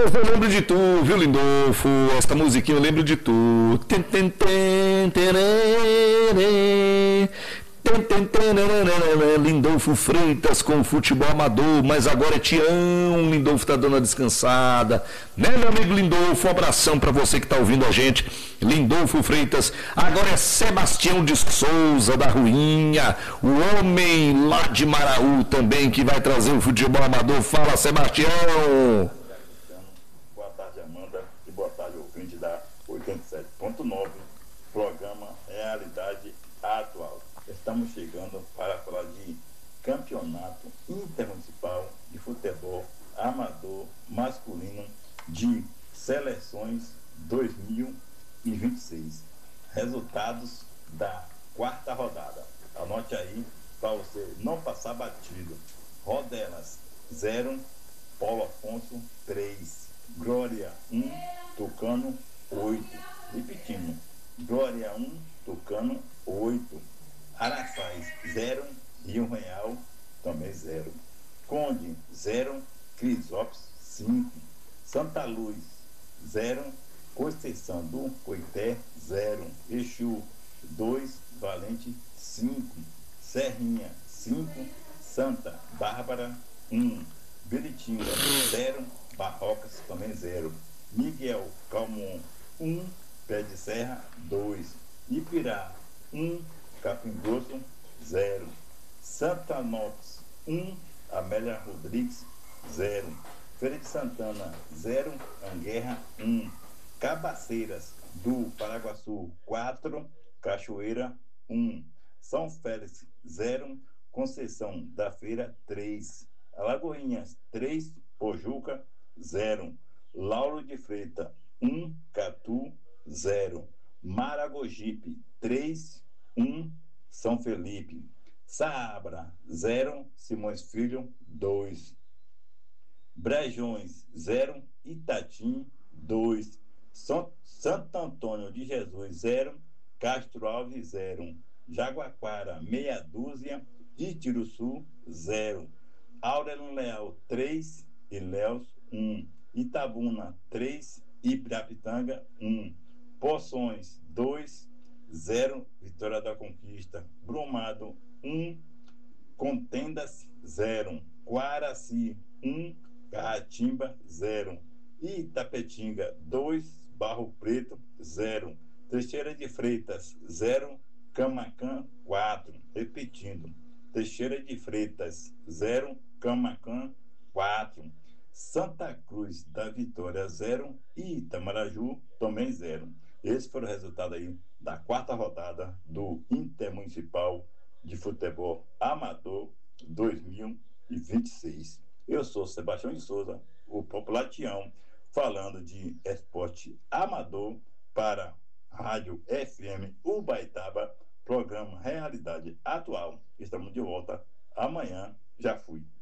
eu lembro de tu, viu, Lindolfo? Esta musiquinha eu lembro de tu. Tem, tem, tem, tererê. Tem, tem, tererê. Lindolfo Freitas com futebol amador, mas agora é Tião. Lindolfo tá dando uma descansada. Né, meu amigo Lindolfo? Um abração pra você que tá ouvindo a gente. Lindolfo Freitas. Agora é Sebastião de Souza, da Ruinha. O homem lá de Maraú também, que vai trazer o futebol amador. Fala, Sebastião. Boa tarde, Amanda, e boa tarde, ouvinte da 87.9, programa Realidade Atual. Estamos chegando para falar de campeonato intermunicipal de futebol amador masculino de seleções 2026. Resultados da quarta rodada. Anote aí para você não passar batido. Rodelas 0, Paulo Afonso 3, Glória 1, Tucano 8. Repetindo, Glória 1, Tucano 8. Araçais 0, Rio Real também 0. Conde 0, Crisópolis 5. Santa Luz 0, Conceição do Coité 0. Exu 2, Valente 5. Serrinha 5, Santa Bárbara 1. Beritinga 0, Barrocas também 0. Miguel Calmon 1, Pé de Serra 2. Ipirá 1, Capim Grosso 0. Santa Nópolis 1, Amélia Rodrigues 0. Feira de Santana 0, Anguerra 1. Cabaceiras do Paraguaçu 4, Cachoeira 1. São Félix 0, Conceição da Feira 3. Alagoinhas 3, Pojuca 0. Lauro de Freitas 1, Catu 0. Maragogipe 3, 1, São Felipe. Saabra 0, Simões Filho 2. Brejões 0, Itatim 2. Santo Antônio de Jesus 0, Castro Alves 0. Jaguaquara meia dúzia, Itiruçu 0. Aurelino Leal 3, Ilhéus 1. Itabuna 3, Ibirapitanga 1. Poções 2, 0, Vitória da Conquista. Brumado 1, Contendas 0. Quaraci 1, Caatimba 0. Itapetinga 2, Barro Preto 0. Teixeira de Freitas 0, Camacan 4. Repetindo, Teixeira de Freitas 0, Camacan 4. Santa Cruz da Vitória 0 e Itamaraju também 0. Esse foi o resultado aí da quarta rodada do Intermunicipal de Futebol Amador 2026. Eu sou Sebastião de Souza, o popular Tião, falando de esporte amador para Rádio FM Ubaitaba, programa Realidade Atual. Estamos de volta amanhã. Já fui.